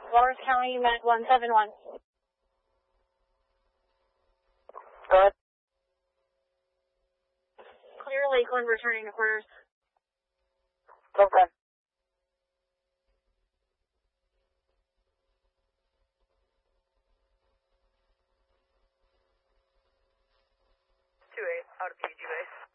Lawrence County, Med 171. Go ahead. Clear Lakeland, returning to quarters. Okay. 2-8, out of PG base.